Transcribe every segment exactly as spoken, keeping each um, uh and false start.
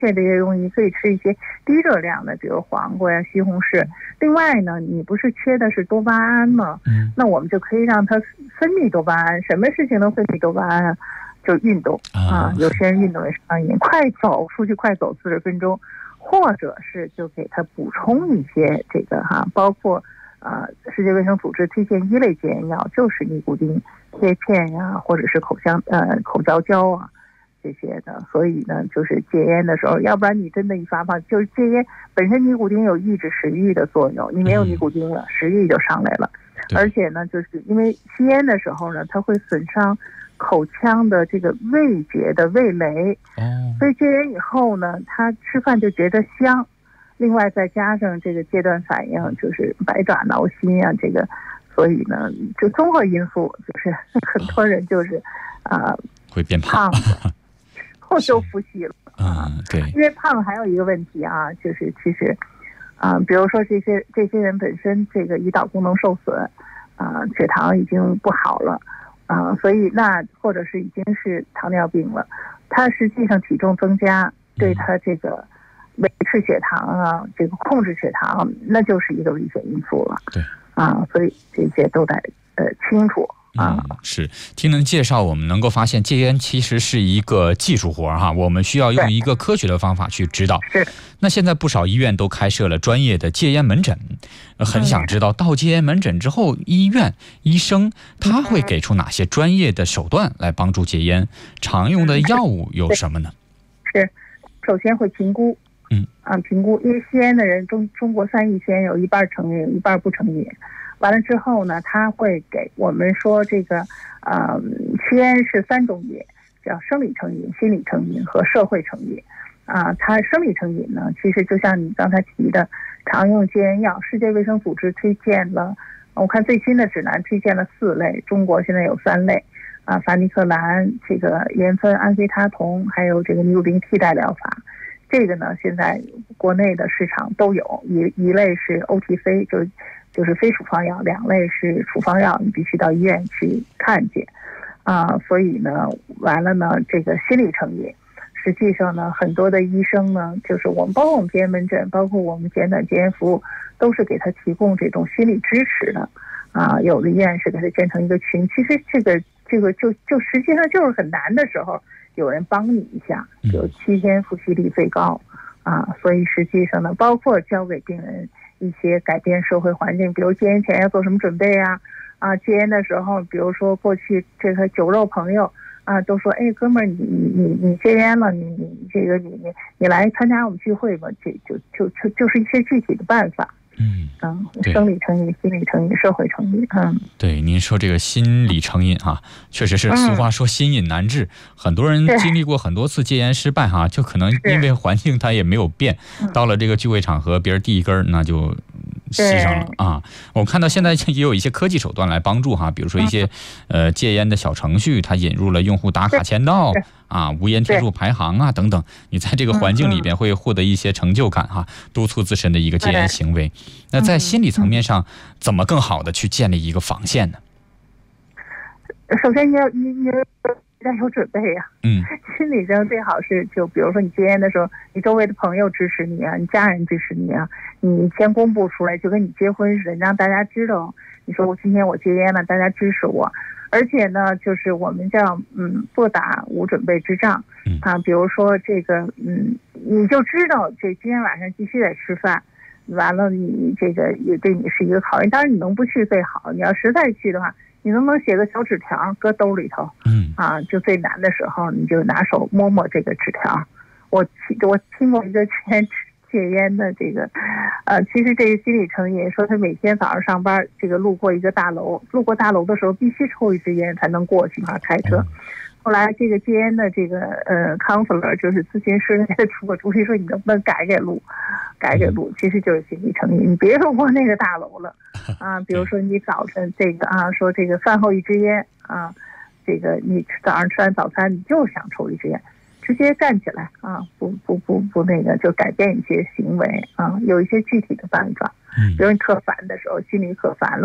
切这些东西，可以吃一些低热量的，比如黄瓜呀、西红柿。另外呢，你不是缺的是多巴胺吗？嗯，那我们就可以让它分泌多巴胺。什么事情能分泌多巴胺啊？就运动啊，有些人运动也上瘾，快走出去，快走四十分钟，或者是就给他补充一些这个哈，包括呃世界卫生组织推荐一类戒烟药，就是尼古丁贴片呀，或者是口香呃口嚼胶啊这些的。所以呢，就是戒烟的时候，要不然你真的一发胖，就是戒烟本身尼古丁有抑制食欲的作用，你没有尼古丁了，食欲就上来了。而且呢，就是因为吸烟的时候呢，它会损伤口腔的这个味觉的味蕾，所以戒烟以后呢，他吃饭就觉得香。另外再加上这个戒断反应，就是百爪挠心啊，这个，所以呢，就综合因素，就是很多人就是啊、呃、 会变胖， 后就复吸了啊、嗯。对， 因为胖还有一个问题啊，就是其实啊、呃，比如说这些这些人本身这个胰岛功能受损啊、呃，血糖已经不好了。啊，所以那或者是已经是糖尿病了，他实际上体重增加对他这个维持血糖啊，这个控制血糖，那就是一个危险因素了。 对， 啊，所以这些都得呃清楚。 嗯，是听您介绍，我们能够发现戒烟其实是一个技术活哈，我们需要用一个科学的方法去指导。 是。 那现在不少医院都开设了专业的戒烟门诊，很想知道到戒烟门诊之后，医院医生他会给出哪些专业的手段来帮助戒烟？常用的药物有什么呢？ 是，首先会评估。嗯啊，评估，因为吸烟的人中中国三亿吸烟有一半成瘾，有一半不成瘾。完了之后呢，他会给我们说这个，呃，吸烟是三种瘾，叫生理成瘾、心理成瘾和社会成瘾。啊，它生理成瘾呢，其实就像你刚才提的，常用戒烟药，世界卫生组织推荐了，我看最新的指南推荐了四类，中国现在有三类，啊，凡尼克兰、这个盐酚安非他酮，还有这个尼古丁替代疗法。这个呢，现在国内的市场都有，一一类是 O T C， 就是就是非处方药，两类是处方药，你必须到医院去看见，啊，所以呢，完了呢，这个心理成瘾，实际上呢，很多的医生呢，就是我们包括我们戒烟门诊，包括我们简短戒烟服务，都是给他提供这种心理支持的，啊，有的医院是给他建成一个群，其实这个这个就就实际上就是很难的时候，有人帮你一下，有七天复吸率最高，啊，所以实际上呢，包括教给病人一些改变社会环境，比如戒烟前要做什么准备啊，啊，戒烟的时候，比如说过去这个酒肉朋友啊，都说，哎，哥们儿，你你你你戒烟了，你你这个你你你来参加我们聚会吧，这就就就就是一些具体的办法。嗯嗯，生理成瘾、心理成瘾、社会成瘾。嗯， 对，您说这个心理成瘾哈，确实是俗话说心瘾难治，嗯、很多人经历过很多次戒烟失败哈，就可能因为环境它也没有变，到了这个聚会场合，别人递一根那就吸上了啊。我看到现在也有一些科技手段来帮助哈，比如说一些呃戒烟的小程序，它引入了用户打卡签到。啊，无烟天数排行啊，等等，你在这个环境里边会获得一些成就感哈，督促自身的一个戒烟行为。那在心理层面上，怎么更好的去建立一个防线呢？ 首先你要你你要有准备呀、啊，嗯，心理上最好是就比如说你戒烟的时候，你周围的朋友支持你啊，你家人支持你啊，你先公布出来，就跟你结婚似的，让大家知道，你说我今天我戒烟了，大家支持我。而且呢，就是我们叫嗯不打无准备之仗啊，比如说这个嗯，你就知道这今天晚上必须得吃饭，完了你这个也对你是一个考验。当然你能不去最好，你要实在去的话，你能不能写个小纸条搁兜里头？嗯啊，就最难的时候，你就拿手摸摸这个纸条。我我听过一个戒戒烟的这个，呃，其实这个心理成瘾说他每天早上上班，这个路过一个大楼，路过大楼的时候必须抽一支烟才能过去嘛，开车。后来这个戒烟的这个呃 counselor 就是咨询师给他出个主意说，你能不能改改路，改改路，其实就是心理成瘾。你别路过那个大楼了啊，比如说你早晨这个啊，说这个饭后一支烟啊，这个你早上吃完早餐你就想抽一支烟。直接站起来啊，不不不不那个，就改变一些行为啊，有一些具体的办法。嗯，比如你特烦的时候，心里可烦了，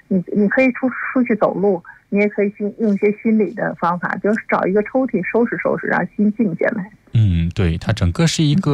你你可以出出去走路，你也可以心用一些心理的方法，就是找一个抽屉收拾收拾，让心静下来。 嗯，对，它整个是一个